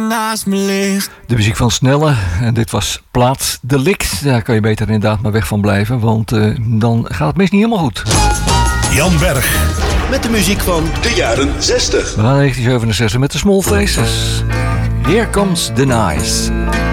naast me ligt. De muziek van Snelle. En dit was Plaats Delict. Daar kan je beter inderdaad maar weg van blijven. Want dan gaat het meest niet helemaal goed. Jan Berg. Met de muziek van de jaren 60. We gaan 1967 met de Small Faces. Here Comes the Nice.